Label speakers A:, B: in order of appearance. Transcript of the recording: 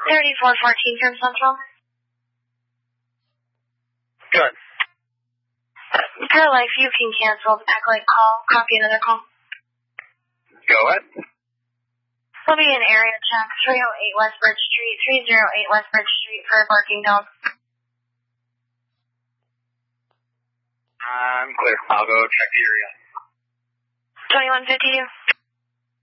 A: 3414 from Central.
B: Good.
A: Per life, you can cancel the backlight call. Copy another call.
B: Go ahead.
A: Will be an area check, 308 West Bridge Street, 308 West Bridge Street for a barking dog.
B: I'm clear. I'll go check the area.
A: 2152.